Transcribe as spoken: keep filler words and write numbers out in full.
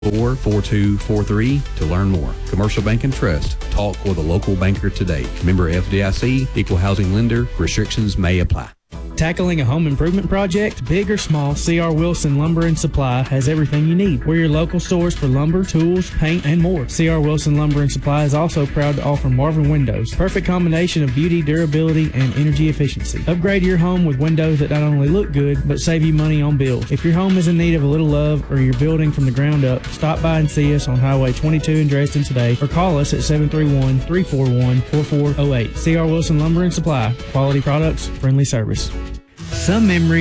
four four two four three to learn more. Commercial Bank and Trust. Talk with a local banker today. Member F D I C, Equal Housing Lender. Restrictions may apply. Tackling a home improvement project, big or small, C R. Wilson Lumber and Supply has everything you need. We're your local stores for lumber, tools, paint, and more. C R. Wilson Lumber and Supply is also proud to offer Marvin Windows. Perfect combination of beauty, durability, and energy efficiency. Upgrade your home with windows that not only look good, but save you money on bills. If your home is in need of a little love or you're building from the ground up, stop by and see us on Highway twenty-two in Dresden today or call us at seven three one, three four one, four four zero eight. C R. Wilson Lumber and Supply. Quality products, friendly service. Some memories